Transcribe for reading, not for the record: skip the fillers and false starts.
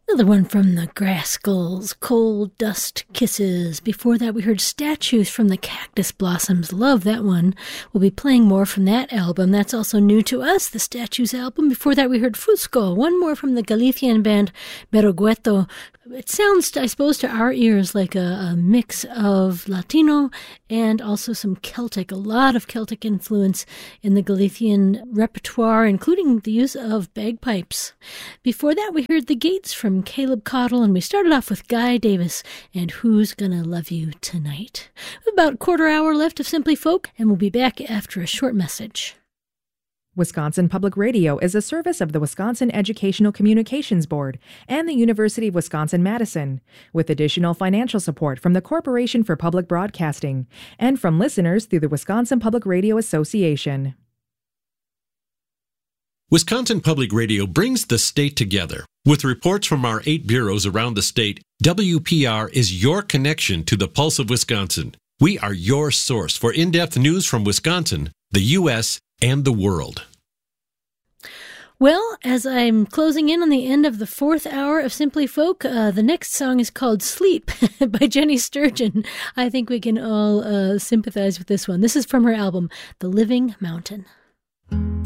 Another one from the Grasskulls, Cold Dust Kisses. Before that, we heard Statues from the Cactus Blossoms. Love that one. We'll be playing more from that album. That's also new to us, the Statues album. Before that, we heard Fusco, one more from the Galician band Berrugueto. It sounds, I suppose, to our ears like a mix of Latino and also some Celtic, a lot of Celtic influence in the Galician repertoire, including the use of bagpipes. Before that, we heard The Gates from Caleb Cottle, and we started off with Guy Davis and Who's Gonna Love You Tonight. About a quarter hour left of Simply Folk, and we'll be back after a short message. Wisconsin Public Radio is a service of the Wisconsin Educational Communications Board and the University of Wisconsin-Madison, with additional financial support from the Corporation for Public Broadcasting and from listeners through the Wisconsin Public Radio Association. Wisconsin Public Radio brings the state together. With reports from our 8 bureaus around the state, WPR is your connection to the pulse of Wisconsin. We are your source for in-depth news from Wisconsin, the U.S., and the world. Well, as I'm closing in on the end of the 4th hour of Simply Folk, the next song is called Sleep by Jenny Sturgeon. I think we can all sympathize with this one. This is from her album, The Living Mountain.